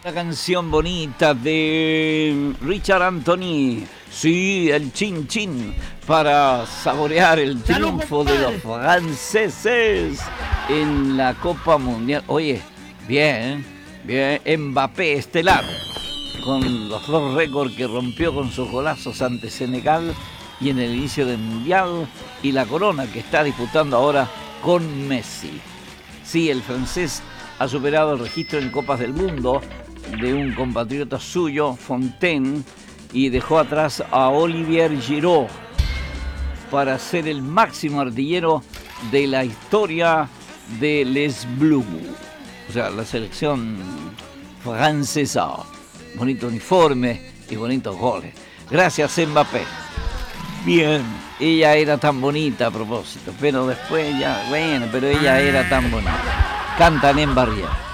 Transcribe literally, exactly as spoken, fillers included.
Una canción bonita de Richard Anthony, sí, el chin chin, para saborear el triunfo de los franceses en la Copa Mundial. Oye, bien, bien, Mbappé estelar, con los dos récords que rompió con sus golazos ante Senegal y en el inicio del Mundial, y la corona que está disputando ahora con Messi. Sí, el francés ha superado el registro en Copas del Mundo de un compatriota suyo, Fontaine, y dejó atrás a Olivier Giroud para ser el máximo artillero de la historia de Les Bleus, o sea, la selección francesa. Bonito uniforme y bonitos goles. Gracias, Mbappé. Bien, ella era tan bonita a propósito, pero después ya, bueno, pero ella era tan bonita. Cantan en Barriera.